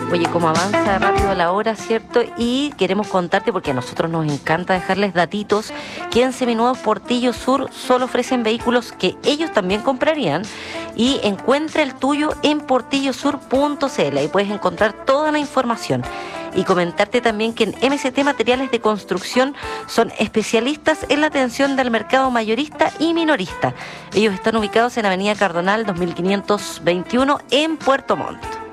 Oye, cómo avanza rápido la hora, ¿cierto? Y queremos contarte, porque a nosotros nos encanta dejarles datitos, que en Seminuevos Portillo Sur solo ofrecen vehículos que ellos también comprarían, y encuentra el tuyo en portillosur.cl. Ahí puedes encontrar toda la información. Y comentarte también que en MCT Materiales de Construcción son especialistas en la atención del mercado mayorista y minorista. Ellos están ubicados en Avenida Cardonal 2521 en Puerto Montt.